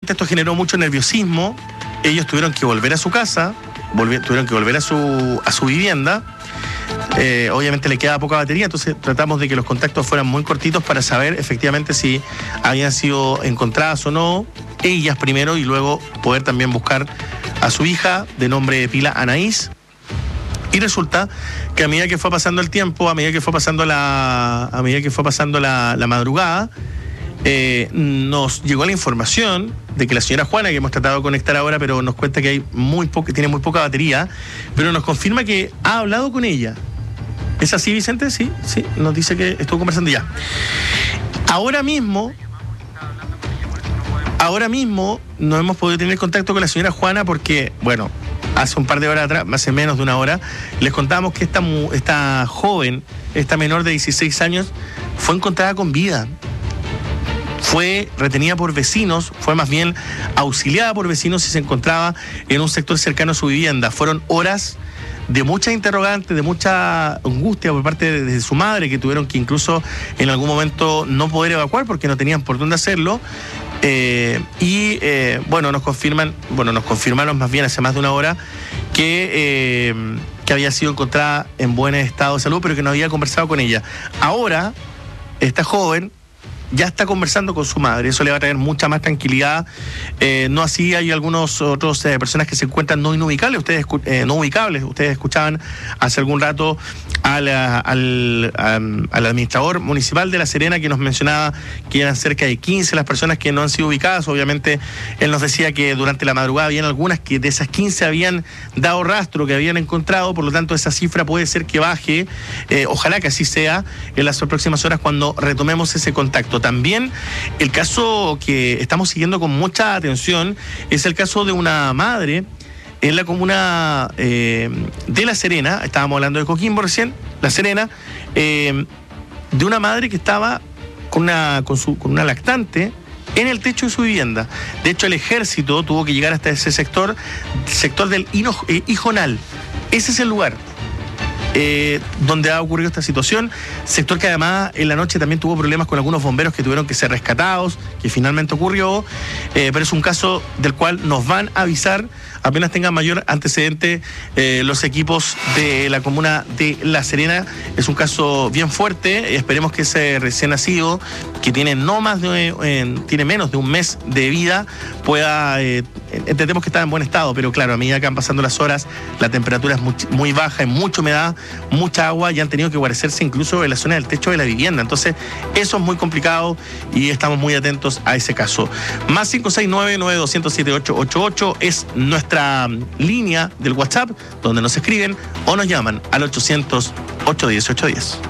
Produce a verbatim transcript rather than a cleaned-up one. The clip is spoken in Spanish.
esto generó mucho nerviosismo. Ellos tuvieron que volver a su casa, volvi- tuvieron que volver a su, a su vivienda. Eh, obviamente le queda poca batería, entonces tratamos de que los contactos fueran muy cortitos para saber efectivamente si habían sido encontradas o no, ellas primero, y luego poder también buscar a su hija de nombre de pila Anaís. Y resulta que a medida que fue pasando el tiempo, a medida que fue pasando la, a medida que fue pasando la, la madrugada, eh, nos llegó la información de que la señora Juana, que hemos tratado de conectar ahora, pero nos cuenta que hay muy poca, tiene muy poca batería, pero nos confirma que ha hablado con ella. ¿Es así, Vicente? Sí, sí, nos dice que estuvo conversando ya. Ahora mismo, ahora mismo no hemos podido tener contacto con la señora Juana porque, bueno, hace un par de horas atrás, hace menos de una hora, les contamos que esta, esta joven, esta menor de dieciséis años, fue encontrada con vida. Fue retenida por vecinos, fue más bien auxiliada por vecinos y se encontraba en un sector cercano a su vivienda. Fueron horas de muchas interrogantes, de mucha angustia por parte de, de su madre, que tuvieron que incluso en algún momento no poder evacuar porque no tenían por dónde hacerlo. Eh, y eh, bueno, nos confirman, bueno, nos confirmaron más bien hace más de una hora que, eh, que había sido encontrada en buen estado de salud, pero que no había conversado con ella. Ahora, esta joven ya está conversando con su madre, eso le va a traer mucha más tranquilidad. Eh, no así hay algunos otros eh, personas que se encuentran no inubicables, ustedes eh, no ubicables. Ustedes escuchaban hace algún rato a la, al, a, al administrador municipal de La Serena, que nos mencionaba que eran cerca de quince las personas que no han sido ubicadas. Obviamente él nos decía que durante la madrugada habían algunas que de esas quince habían dado rastro, que habían encontrado, por lo tanto esa cifra puede ser que baje. Eh, ojalá que así sea en las próximas horas cuando retomemos ese contacto. También el caso que estamos siguiendo con mucha atención es el caso de una madre en la comuna eh, de La Serena. Estábamos hablando de Coquimbo recién, La Serena, eh, de una madre que estaba con una, con, su, con una lactante en el techo de su vivienda. De hecho, el ejército tuvo que llegar hasta ese sector, sector del Hino, eh, Ijonal. Ese es el lugar Eh, donde ha ocurrido esta situación, sector que además en la noche también tuvo problemas con algunos bomberos que tuvieron que ser rescatados, que finalmente ocurrió, eh, pero es un caso del cual nos van a avisar apenas tengan mayor antecedente eh, los equipos de la comuna de La Serena. Es un caso bien fuerte, esperemos que ese recién nacido, que tiene no más de, eh, tiene menos de un mes de vida, pueda, eh, entendemos que está en buen estado, pero claro, a medida que van pasando las horas, la temperatura es muy, muy baja, hay mucha humedad, mucha agua, y han tenido que guarecerse incluso en la zona del techo de la vivienda. Entonces, eso es muy complicado y estamos muy atentos a ese caso. Más cinco seis nueve, nueve dos cero siete, ocho ocho ocho es nuestra línea del WhatsApp, donde nos escriben o nos llaman al ochocientos, ochocientos diez, ochocientos diez.